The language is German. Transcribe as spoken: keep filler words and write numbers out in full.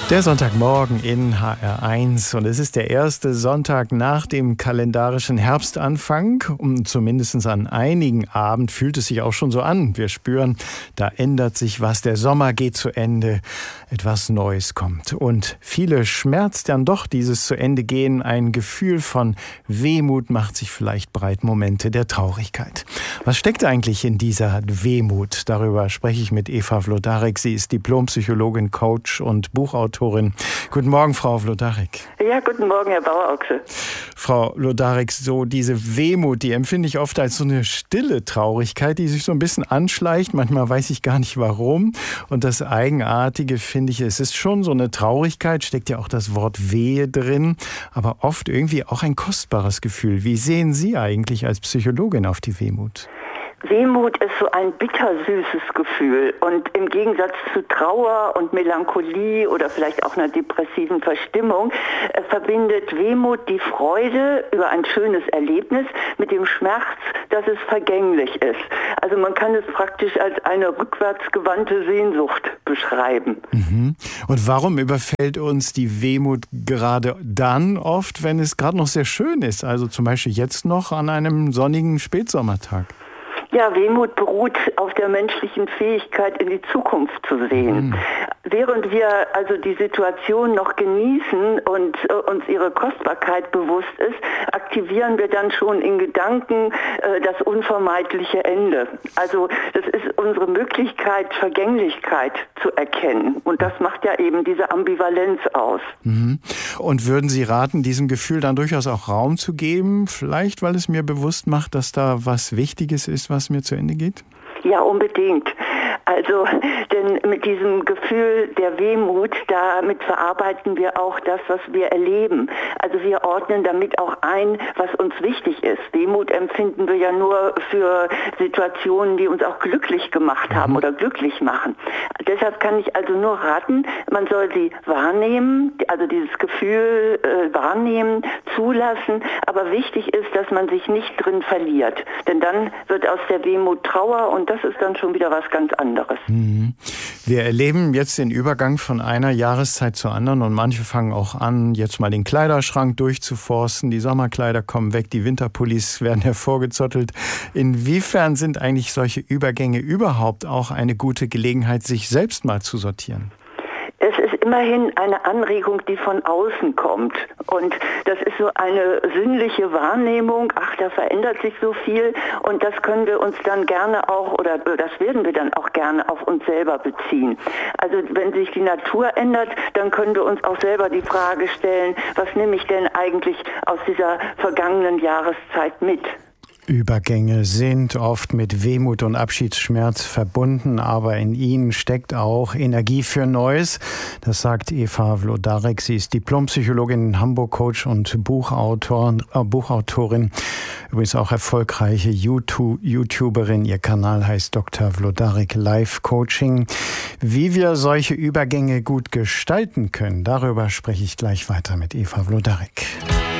Der Sonntagmorgen in H R eins und es ist der erste Sonntag nach dem kalendarischen Herbstanfang. Und zumindest an einigen Abend fühlt es sich auch schon so an. Wir spüren, da ändert sich was. Der Sommer geht zu Ende. Etwas Neues kommt. Und viele schmerzt dann doch dieses zu Ende gehen. Ein Gefühl von Wehmut macht sich vielleicht breit, Momente der Traurigkeit. Was steckt eigentlich in dieser Wehmut? Darüber spreche ich mit Eva Wlodarek. Sie ist Diplompsychologin, Coach und Buchautorin. Guten Morgen, Frau Wlodarek. Ja, guten Morgen, Herr Bauer-Ochse. Frau Wlodarek, so diese Wehmut, die empfinde ich oft als so eine stille Traurigkeit, die sich so ein bisschen anschleicht. Manchmal weiß ich gar nicht warum. Und das Eigenartige finde ich, es ist schon so eine Traurigkeit, steckt ja auch das Wort Wehe drin, aber oft irgendwie auch ein kostbares Gefühl. Wie sehen Sie eigentlich als Psychologin auf die Wehmut? Wehmut ist so ein bittersüßes Gefühl und im Gegensatz zu Trauer und Melancholie oder vielleicht auch einer depressiven Verstimmung äh, verbindet Wehmut die Freude über ein schönes Erlebnis mit dem Schmerz, dass es vergänglich ist. Also man kann es praktisch als eine rückwärtsgewandte Sehnsucht beschreiben. Mhm. Und warum überfällt uns die Wehmut gerade dann oft, wenn es gerade noch sehr schön ist? Also zum Beispiel jetzt noch an einem sonnigen Spätsommertag. Ja, Wehmut beruht auf der menschlichen Fähigkeit, in die Zukunft zu sehen. Mhm. Während wir also die Situation noch genießen und äh, uns ihre Kostbarkeit bewusst ist, aktivieren wir dann schon in Gedanken äh, das unvermeidliche Ende. Also das ist unsere Möglichkeit, Vergänglichkeit zu erkennen. Und das macht ja eben diese Ambivalenz aus. Mhm. Und würden Sie raten, diesem Gefühl dann durchaus auch Raum zu geben? Vielleicht, weil es mir bewusst macht, dass da was Wichtiges ist, was mir zu Ende geht? Ja, unbedingt. Also, denn mit diesem Gefühl der Wehmut, damit verarbeiten wir auch das, was wir erleben. Also wir ordnen damit auch ein, was uns wichtig ist. Wehmut empfinden wir ja nur für Situationen, die uns auch glücklich gemacht haben mhm. oder glücklich machen. Deshalb kann ich also nur raten, man soll sie wahrnehmen, also dieses Gefühl äh, wahrnehmen, zulassen. Aber wichtig ist, dass man sich nicht drin verliert. Denn dann wird aus der Wehmut Trauer und das ist dann schon wieder was ganz anderes. Wir erleben jetzt den Übergang von einer Jahreszeit zur anderen und manche fangen auch an, jetzt mal den Kleiderschrank durchzuforsten. Die Sommerkleider kommen weg, die Winterpullis werden hervorgezottelt. Inwiefern sind eigentlich solche Übergänge überhaupt auch eine gute Gelegenheit, sich selbst mal zu sortieren? Es ist immerhin eine Anregung, die von außen kommt. Und das ist so eine sinnliche Wahrnehmung, ach, da verändert sich so viel. Und das können wir uns dann gerne auch, oder das werden wir dann auch gerne auf uns selber beziehen. Also wenn sich die Natur ändert, dann können wir uns auch selber die Frage stellen, was nehme ich denn eigentlich aus dieser vergangenen Jahreszeit mit? Übergänge sind oft mit Wehmut und Abschiedsschmerz verbunden, aber in ihnen steckt auch Energie für Neues. Das sagt Eva Wlodarek. Sie ist Diplompsychologin in Hamburg, Coach und Buchautor, äh, Buchautorin. Übrigens auch erfolgreiche YouTube, YouTuberin. Ihr Kanal heißt Doktor Wlodarek Life Coaching. Wie wir solche Übergänge gut gestalten können, darüber spreche ich gleich weiter mit Eva Wlodarek.